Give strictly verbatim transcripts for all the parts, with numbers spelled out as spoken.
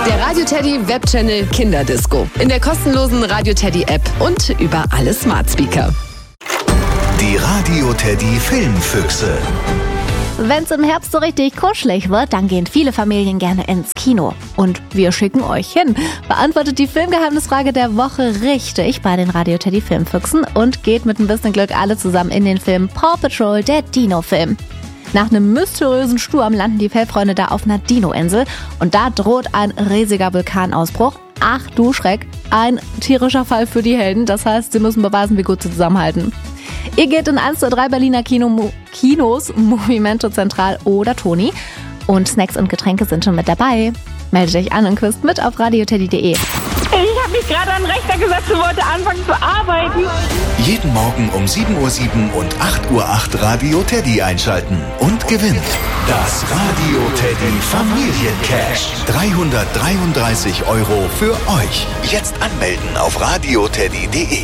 Der Radio Teddy Webchannel Kinderdisco. In der kostenlosen Radio Teddy App und über alle Smart Speaker. Die Radio Teddy Filmfüchse. Wenn's im Herbst so richtig kuschelig wird, dann gehen viele Familien gerne ins Kino. Und wir schicken euch hin. Beantwortet die Filmgeheimnisfrage der Woche richtig bei den Radio Teddy Filmfüchsen und geht mit ein bisschen Glück alle zusammen in den Film Paw Patrol, der Dino-Film. Nach einem mysteriösen Sturm landen die Fellfreunde da auf einer Dino-Insel und da droht ein riesiger Vulkanausbruch. Ach du Schreck, ein tierischer Fall für die Helden. Das heißt, sie müssen beweisen, wie gut sie zusammenhalten. Ihr geht in eins der drei Berliner Kino, Kinos, Movimento Zentral oder Toni. Und Snacks und Getränke sind schon mit dabei. Meldet euch an und küsst mit auf radio teddy punkt de. Ich habe mich gerade an den Rechner gesetzt und wollte anfangen zu arbeiten. Jeden Morgen um sieben Uhr sieben und acht Uhr acht Radio Teddy einschalten und gewinnt das Radio Teddy Familiencash. dreihundertdreiunddreißig Euro für euch. Jetzt anmelden auf radio teddy punkt de.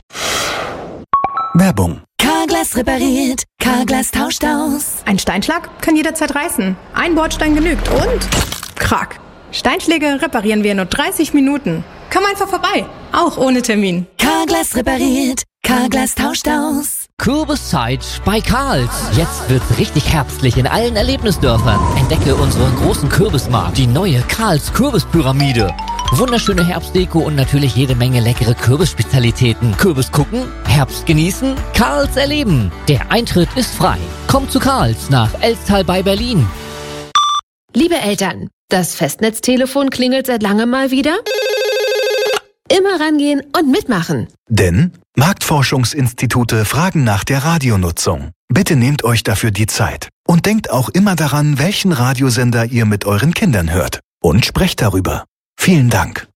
Werbung. Carglass repariert, Carglass tauscht aus. Ein Steinschlag kann jederzeit reißen. Ein Bordstein genügt und krack. Steinschläge reparieren wir in nur dreißig Minuten. Komm einfach vorbei, auch ohne Termin. Carglass repariert, Carglass tauscht aus. Kürbiszeit bei Karls. Jetzt wird's richtig herbstlich in allen Erlebnisdörfern. Entdecke unseren großen Kürbismarkt, die neue Karls Kürbispyramide. Wunderschöne Herbstdeko und natürlich jede Menge leckere Kürbisspezialitäten. Kürbis gucken, Herbst genießen, Karls erleben. Der Eintritt ist frei. Kommt zu Karls nach Elstal bei Berlin. Liebe Eltern, das Festnetztelefon klingelt seit langem mal wieder. Immer rangehen und mitmachen. Denn Marktforschungsinstitute fragen nach der Radionutzung. Bitte nehmt euch dafür die Zeit. Und denkt auch immer daran, welchen Radiosender ihr mit euren Kindern hört. Und sprecht darüber. Vielen Dank.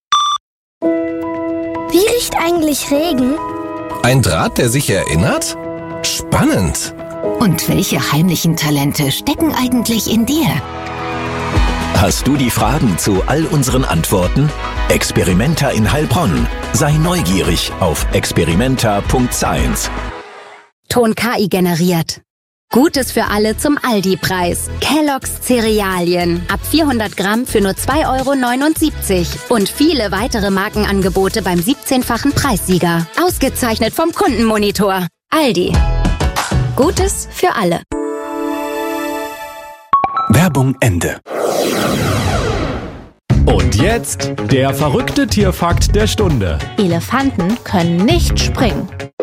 Wie riecht eigentlich Regen? Ein Draht, der sich erinnert? Spannend. Und welche heimlichen Talente stecken eigentlich in dir? Hast du die Fragen zu all unseren Antworten? Experimenta in Heilbronn. Sei neugierig auf experimenta punkt science. Ton K I generiert. Gutes für alle zum Aldi-Preis. Kellogg's Cerealien. Ab vierhundert Gramm für nur zwei Euro neunundsiebzig. Und viele weitere Markenangebote beim siebzehnfachen Preissieger. Ausgezeichnet vom Kundenmonitor. Aldi. Gutes für alle. Werbung Ende. Und jetzt der verrückte Tierfakt der Stunde. Elefanten können nicht springen.